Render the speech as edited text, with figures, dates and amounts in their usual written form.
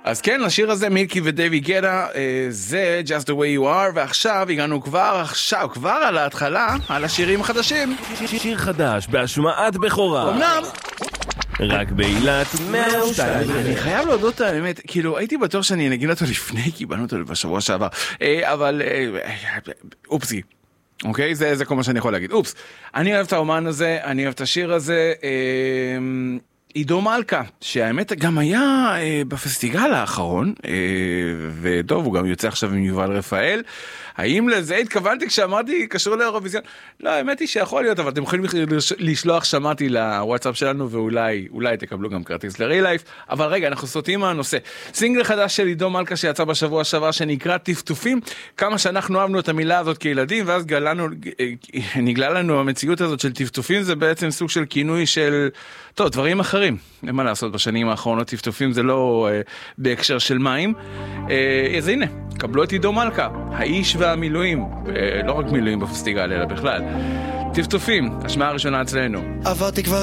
אז כן, לשיר הזה מילקי ודייוויד גטה, זה Just the way you are, ועכשיו הגענו כבר על ההתחלה, על השירים החדשים. שיר חדש בהשמעת בכורה. אמנם רק בעילת 102. אני חייב להודות האמת, כאילו הייתי בטוח שאני נגיד אותו לפני, קיבלנו אותו בשבוע שעבר, אבל אופסי, אוקיי? זה כל מה שאני יכול להגיד. אופס, אני אוהב את האומן הזה, אני אוהב את השיר הזה, עידו מלכה, שהאמת גם היה בפסטיגל האחרון, וטוב, הוא גם יוצא עכשיו עם יובל רפאל. האם לזה התכוונתי כשאמרתי קשור לאירוויזיון? לא, האמת היא שיכול להיות, אבל אתם יכולים לשלוח שמעתי לוואטסאפ שלנו, ואולי תקבלו גם כרטיס לרי-לייף. אבל רגע, אנחנו סוטים מהנושא. סינגל חדש של עידו מלכה שיצא בשבוע שעבר, שנקרא טפטופים. כמה שאנחנו אוהבנו את המילה הזאת כילדים, ואז נגלה לנו המציאות הזאת של טפטופים, זה בעצם סוג של כינוי של, טוב, דברים אחרים. אין מה לעשות, בשנים האחרונות טפטופים זה לא בהקשר של מים. אז הנה, קבלו את עידו מלכה, האיש והמילואים, לא רק מילואים בפסטיגל, אלא בכלל. טפטופים, השמעה הראשונה אצלנו. עברתי כבר